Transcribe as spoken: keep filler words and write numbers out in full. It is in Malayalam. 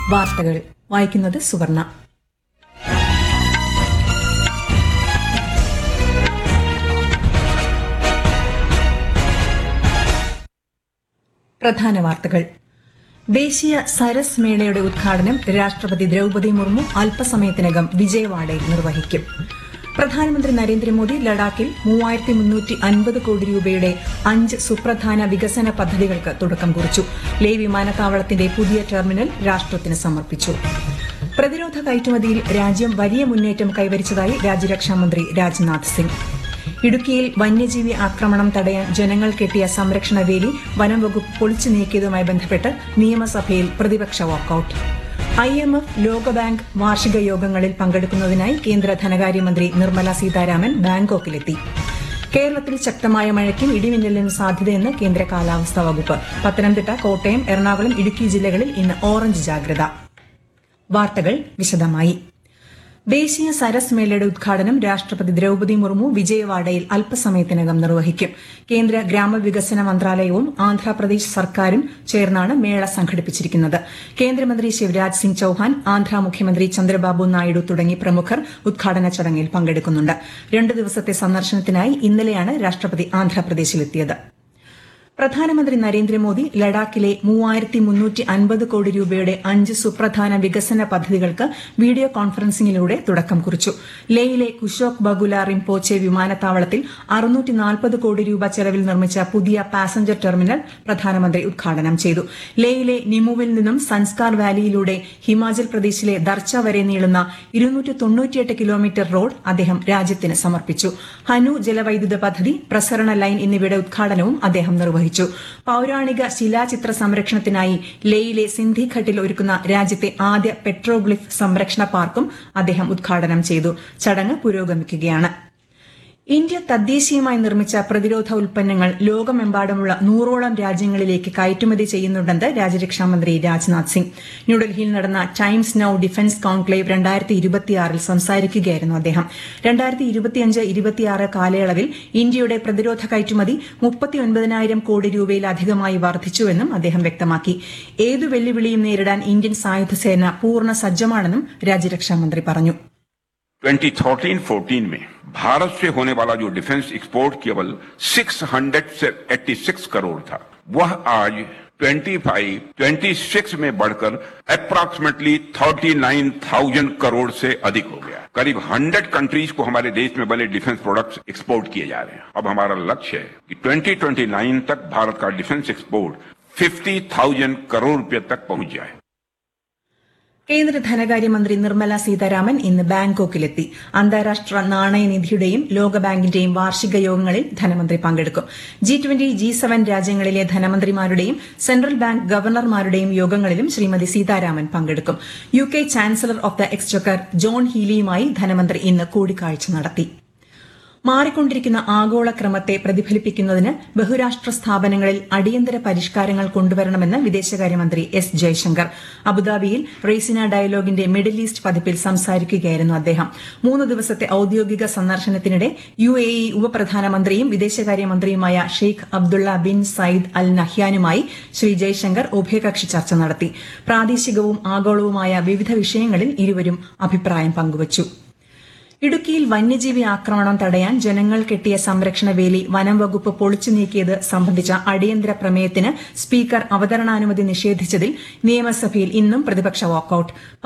വാർത്തകൾ വായിക്കുന്നത് സുവർണ. പ്രധാന വാർത്തകൾ. ദേശീയ സരസ് മേളയുടെ ഉദ്ഘാടനം രാഷ്ട്രപതി ദ്രൌപദി മുർമു അല്പസമയത്തിനകം വിജയവാഡയിൽ നിർവഹിക്കും. പ്രധാനമന്ത്രി നരേന്ദ്രമോദി ലഡാക്കിൽ മൂവായിരത്തി മുന്നൂറ്റി അൻപത് കോടി രൂപയുടെ അഞ്ച് സുപ്രധാന വികസന പദ്ധതികൾക്ക് തുടക്കം കുറിച്ചു. ലേ വിമാനത്താവളത്തിന്റെ പുതിയ ടെർമിനൽ രാഷ്ട്രത്തിന് സമർപ്പിച്ചു. പ്രതിരോധ കയറ്റുമതിയിൽ രാജ്യം വലിയ മുന്നേറ്റം കൈവരിച്ചതായി രാജ്യരക്ഷാമന്ത്രി രാജ്നാഥ് സിംഗ്. ഇടുക്കിയിൽ വന്യജീവി ആക്രമണം തടയാൻ ജനങ്ങൾ കെട്ടിയ സംരക്ഷണ വേലി വനം വകുപ്പ് പൊളിച്ചു നീക്കിയതുമായി ബന്ധപ്പെട്ട് നിയമസഭയിൽ പ്രതിപക്ഷ വാക്കൌട്ട്. ഐ എം എഫ് ലോകബാങ്ക് വാർഷിക യോഗങ്ങളിൽ പങ്കെടുക്കുന്നതിനായി കേന്ദ്ര ധനകാര്യമന്ത്രി നിർമ്മല സീതാരാമൻ ബാങ്കോക്കിലെത്തി. കേരളത്തിൽ ശക്തമായ മഴയ്ക്കും ഇടിമിന്നലിനും സാധ്യതയെന്ന് കേന്ദ്ര കാലാവസ്ഥാ വകുപ്പ്. പത്തനംതിട്ട, കോട്ടയം, എറണാകുളം, ഇടുക്കി ജില്ലകളിൽ ഇന്ന് ഓറഞ്ച് ജാഗ്രത. വാർത്തകൾ വിശദമായി. ദേശീയ സരസ് മേളയുടെ ഉദ്ഘാടനം രാഷ്ട്രപതി ദ്രൌപദി മുർമു വിജയവാഡയിൽ അല്പസമയത്തിനകം നിർവഹിക്കും. കേന്ദ്ര ഗ്രാമവികസന മന്ത്രാലയവും ആന്ധ്രാപ്രദേശ് സർക്കാരും ചേർന്നാണ് മേള സംഘടിപ്പിച്ചിരിക്കുന്നത്. കേന്ദ്രമന്ത്രി ശിവരാജ് സിംഗ് ചൌഹാൻ, ആന്ധ്ര മുഖ്യമന്ത്രി ചന്ദ്രബാബു നായിഡു തുടങ്ങി പ്രമുഖർ ഉദ്ഘാടന ചടങ്ങിൽ പങ്കെടുക്കുന്നുണ്ട്. രണ്ട് ദിവസത്തെ സന്ദർശനത്തിനായി ഇന്നലെയാണ് രാഷ്ട്രപതി ആന്ധ്രാപ്രദേശിലെത്തിയത്. പ്രധാനമന്ത്രി നരേന്ദ്രമോദി ലഡാക്കിലെ മൂവായിരത്തി മുന്നൂറ്റി അൻപത് കോടി രൂപയുടെ അഞ്ച് സുപ്രധാന വികസന പദ്ധതികൾക്ക് വീഡിയോ കോൺഫറൻസിംഗിലൂടെ തുടക്കം കുറിച്ചു. ലേയിലെ കുശോക് ബകുല റിംപോച്ചെ വിമാനത്താവളത്തിൽ അറുന്നൂറ്റി നാൽപ്പത് കോടി രൂപ ചെലവിൽ നിർമ്മിച്ച പുതിയ പാസഞ്ചർ ടെർമിനൽ പ്രധാനമന്ത്രി ഉദ്ഘാടനം ചെയ്തു. ലേയിലെ നിമുവിൽ നിന്നും സൻസ്കാർ വാലിയിലൂടെ ഹിമാചൽ പ്രദേശിലെ ദർച്ച വരെ നീളുന്ന ഇരുന്നൂറ്റി തൊണ്ണൂറ്റിയെട്ട് കിലോമീറ്റർ റോഡ് അദ്ദേഹം രാജ്യത്തിന് സമർപ്പിച്ചു. ഹനു ജലവൈദ്യുത പദ്ധതി, പ്രസരണ ലൈൻ എന്നിവയുടെ ഉദ്ഘാടനവും അദ്ദേഹം നിർവഹിച്ചു. പൌരാണിക ശിലാചിത്ര സംരക്ഷണത്തിനായി ലേയിലെ സിന്ധിഘട്ടിൽ ഒരുക്കുന്ന രാജ്യത്തെ ആദ്യ പെട്രോഗ്ലിഫ് സംരക്ഷണ പാർക്കും അദ്ദേഹം ഉദ്ഘാടനം ചെയ്തു. ചടങ്ങ് പുരോഗമിക്കുകയാണ്. ഇന്ത്യ തദ്ദേശീയമായി നിർമ്മിച്ച പ്രതിരോധ ഉൽപ്പന്നങ്ങൾ ലോകമെമ്പാടുമുള്ള നൂറോളം രാജ്യങ്ങളിലേക്ക് കയറ്റുമതി ചെയ്യുന്നുണ്ടെന്ന് രാജ്യരക്ഷാമന്ത്രി രാജ്നാഥ് സിംഗ്. ന്യൂഡൽഹിയിൽ നടന്ന ടൈംസ് നൌ ഡിഫൻസ് കോൺക്ലേവ് രണ്ടായിരത്തി ഇരുപത്തിയാറിൽ സംസാരിക്കുകയായിരുന്നു അദ്ദേഹം. രണ്ടായിരത്തി ഇരുപത്തിയഞ്ച് ഇരുപത്തിയാറ് കാലയളവിൽ ഇന്ത്യയുടെ പ്രതിരോധ കയറ്റുമതി മുപ്പത്തിയൊൻപതിനായിരം കോടി രൂപയിലധികമായി വർദ്ധിച്ചുവെന്നും അദ്ദേഹം വ്യക്തമാക്കി. ഏതു വെല്ലുവിളിയും നേരിടാൻ ഇന്ത്യൻ സായുധസേന പൂർണ്ണ സജ്ജമാണെന്നും രാജ്യരക്ഷാമന്ത്രി പറഞ്ഞു. ट्वेंटी थर्टीन फोर्टीन में भारत से होने वाला जो डिफेंस एक्सपोर्ट केवल छह सौ छियासी करोड़ था, वह आज पच्चीस छब्बीस में बढ़कर अप्रॉक्सीमेटली उनतालीस हज़ार करोड़ से अधिक हो गया. करीब सौ कंट्रीज को हमारे देश में बने डिफेंस प्रोडक्ट्स एक्सपोर्ट किए जा रहे हैं. अब हमारा लक्ष्य है कि ट्वेंटी ट्वेंटी नाइन तक भारत का डिफेंस एक्सपोर्ट पचास हज़ार करोड़ रुपए तक पहुंच जाए. കേന്ദ്ര ധനകാര്യമന്ത്രി നിർമ്മല സീതാരാമൻ ഇന്ന് ബാങ്കോക്കിലെത്തി. അന്താരാഷ്ട്ര നാണയനിധിയുടെയും ലോകബാങ്കിന്റെയും വാർഷിക യോഗങ്ങളിൽ ധനമന്ത്രി പങ്കെടുക്കും. ജി ട്വന്റി ജി സെവൻ രാജ്യങ്ങളിലെ ധനമന്ത്രിമാരുടെയും സെൻട്രൽ ബാങ്ക് ഗവർണർമാരുടെയും യോഗങ്ങളിലും ശ്രീമതി സീതാരാമൻ പങ്കെടുക്കും. U K chancellor of the Exchequer John ഹീലിയുമായി ധനമന്ത്രി ഇന്ന് കൂടിക്കാഴ്ച നടത്തി. മാറിക്കൊണ്ടിരിക്കുന്ന ആഗോളക്രമത്തെ പ്രതിഫലിപ്പിക്കുന്നതിന് ബഹുരാഷ്ട്ര സ്ഥാപനങ്ങളിൽ അടിയന്തര പരിഷ്കാരങ്ങൾ കൊണ്ടുവരണമെന്ന് വിദേശകാര്യമന്ത്രി എസ് ജയശങ്കർ. അബുദാബിയിൽ റെയ്സിന ഡയലോഗിന്റെ മിഡിൽ ഈസ്റ്റ് പതിപ്പിൽ സംസാരിക്കുകയായിരുന്നു അദ്ദേഹം. മൂന്ന് ദിവസത്തെ ഔദ്യോഗിക സന്ദർശനത്തിനിടെ U A E ഉപപ്രധാനമന്ത്രിയും വിദേശകാര്യമന്ത്രിയുമായ Sheikh Abdullah bin Sayyid അൽ നഹ്യാനുമായി ശ്രീ ജയശങ്കർ ഉഭയകക്ഷി ചർച്ച നടത്തി. പ്രാദേശികവും ആഗോളവുമായ വിവിധ വിഷയങ്ങളിൽ ഇരുവരും അഭിപ്രായം പങ്കുവച്ചു. ഇടുക്കിയിൽ വന്യജീവി ആക്രമണം തടയാൻ ജനങ്ങൾ കെട്ടിയ സംരക്ഷണ വേലി വനം വകുപ്പ് പൊളിച്ചു നീക്കിയത് സംബന്ധിച്ച അടിയന്തര പ്രമേയത്തിന് സ്പീക്കർ അവതരണാനുമതി നിഷേധിച്ചതിൽ നിയമസഭയിൽ ഇന്നും പ്രതിപക്ഷ വാക്കൌട്ട്.